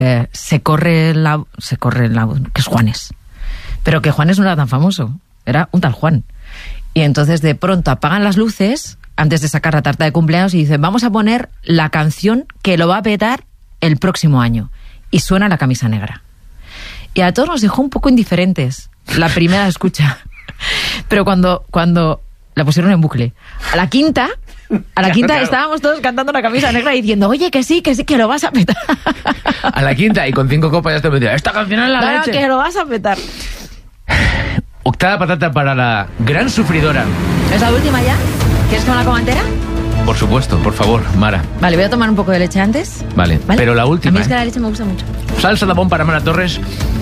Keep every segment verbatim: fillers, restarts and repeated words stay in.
eh, se corre la... Se corre la... que es Juanes. Pero que Juanes no era tan famoso. Era un tal Juan. Y entonces de pronto apagan las luces antes de sacar la tarta de cumpleaños y dicen, vamos a poner la canción que lo va a petar el próximo año. Y suena La camisa negra. Y a todos nos dejó un poco indiferentes la primera escucha. Pero cuando, cuando la pusieron en bucle, a la quinta, a la Claro, quinta claro. estábamos todos cantando La camisa negra y diciendo, oye, que sí, que sí, que lo vas a petar. A la quinta y con cinco copas ya estoy metido. Esta canción es la Claro, leche. que lo vas a petar. Octava patata para la gran sufridora. ¿Es la última ya? ¿Quieres que me la coma entera? Por supuesto, por favor, Mara. Vale, voy a tomar un poco de leche antes. Vale, pero la última, A mí es que ¿eh? la leche me gusta mucho. Salsa de para Mara Torres.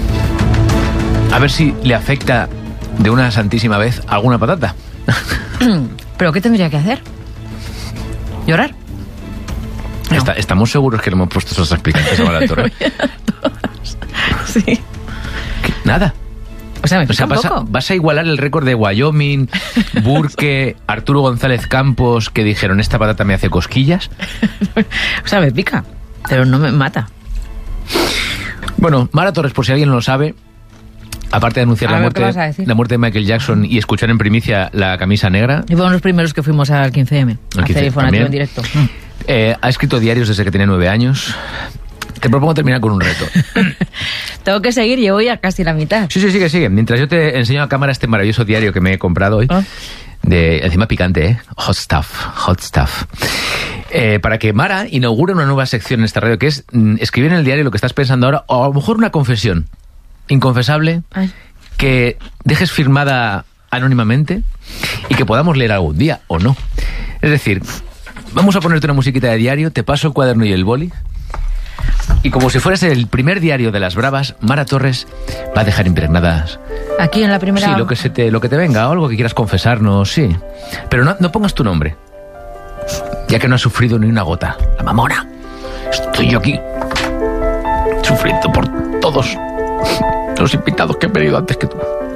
A ver si le afecta de una santísima vez alguna patata. ¿Pero qué tendría que hacer? ¿Llorar? No. Está- estamos seguros que le hemos puesto esas explicaciones a Mara Torres. Sí. ¿Qué? Nada. O sea, me O pica sea, un vas a, poco. vas a igualar el récord de Wyoming, Burke, Arturo González Campos, que dijeron, esta patata me hace cosquillas. O sea, me pica, pero no me mata. Bueno, Mara Torres, por si alguien no lo sabe, aparte de anunciar A la ver, ¿qué muerte, vas a decir? la muerte de Michael Jackson y escuchar en primicia La camisa negra, Y fueron los primeros que fuimos al quince eme a Al quince hacer informativo también. en directo. eh, ha escrito diarios desde que tenía nueve años. Te propongo terminar con un reto. Tengo que seguir, yo voy a casi la mitad. Sí, sí, sigue, sigue. Mientras yo te enseño a cámara este maravilloso diario que me he comprado hoy, Ah. de encima picante, ¿eh? Hot stuff, hot stuff. Eh, para que Mara inaugure una nueva sección en esta radio, que es mm, escribir en el diario lo que estás pensando ahora, o a lo mejor una confesión inconfesable, Ay. que dejes firmada anónimamente y que podamos leer algún día, o no. Es decir, vamos a ponerte una musiquita de diario, te paso el cuaderno y el boli, y como si fueras el primer diario de las bravas, Mara Torres va a dejar impregnadas... Aquí en la primera... Sí, lo que, se te, lo que te venga, o algo que quieras confesarnos, sí. Pero no, no pongas tu nombre, ya que no has sufrido ni una gota. La mamona. Estoy yo aquí, sufriendo por todos los invitados que han venido antes que tú.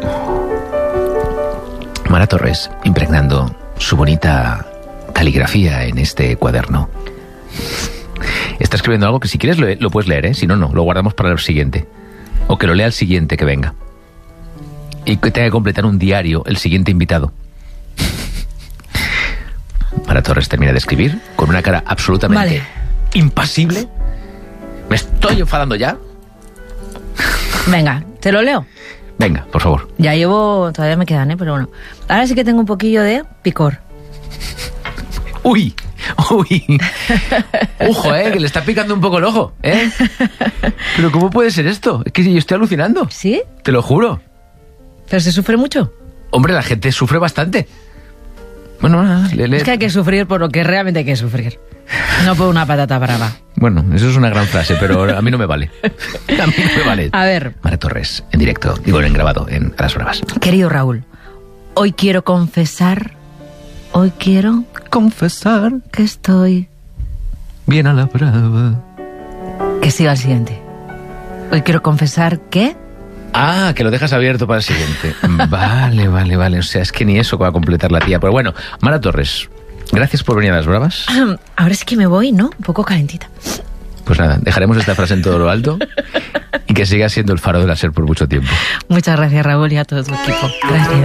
Mara Torres, impregnando su bonita caligrafía en este cuaderno. Está escribiendo algo que si quieres lo, lo puedes leer, ¿eh? Si no, no, lo guardamos para el siguiente. O que lo lea el siguiente que venga. Y que tenga que completar un diario el siguiente invitado. Mara Torres termina de escribir con una cara absolutamente Vale. impasible. Me estoy enfadando ya. Venga, ¿te lo leo? Venga, por favor. Ya llevo... Todavía me quedan, ¿eh? Pero bueno. Ahora sí que tengo un poquillo de picor. Uy, uy. Ojo, eh, que le está picando un poco el ojo, ¿eh? Pero ¿cómo puede ser esto? Es que yo estoy alucinando. ¿Sí? Te lo juro. ¿Pero se sufre mucho? Hombre, la gente sufre bastante. Bueno, nada, le, le- Es que hay que sufrir por lo que realmente hay que sufrir. No por una patata brava. Bueno, eso es una gran frase, pero a mí no me vale. A mí no me vale. A ver, Mara Torres, en directo, digo, en grabado, en A las Bravas. querido Raúl, hoy quiero confesar, hoy quiero Confesar que estoy... bien a la brava. Que siga el siguiente. Hoy quiero confesar que... Ah, que lo dejas abierto para el siguiente. Vale, vale, vale. O sea, es que ni eso va a completar la tía. Pero bueno, Mara Torres, gracias por venir a Las Bravas. Ahora sí que me voy, ¿no? Un poco calentita. Pues nada, dejaremos esta frase en todo lo alto y que siga siendo el faro de la SER por mucho tiempo. Muchas gracias, Raúl, y a todo tu equipo. Gracias.